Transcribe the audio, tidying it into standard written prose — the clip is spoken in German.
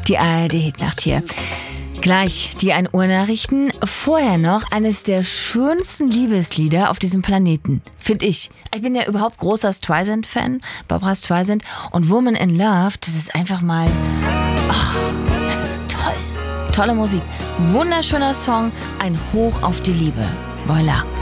Die ARD-Hitnacht hier. Gleich die 1 Uhr Nachrichten. Vorher noch eines der schönsten Liebeslieder auf diesem Planeten, finde ich. Ich bin ja überhaupt großer Streisand-Fan, Barbra Streisand. Und Woman in Love, das ist einfach mal... Ach, das ist toll. Tolle Musik. Wunderschöner Song. Ein Hoch auf die Liebe. Voilà.